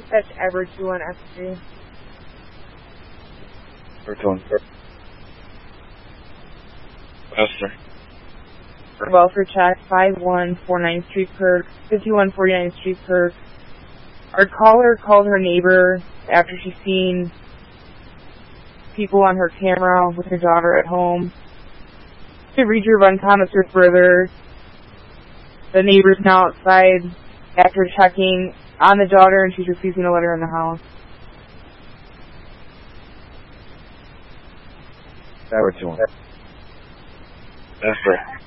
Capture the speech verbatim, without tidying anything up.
Dispatch Edward two one F G. We're doing Esther. Welfare check, five one four nine Street Perk, fifty-one forty-nine Street Perk. Our caller called her neighbor after she seen people on her camera with her daughter at home. To read your run commenter further, the neighbor's now outside after checking on the daughter and she's refusing to let her in the house. That we're doing. Esther.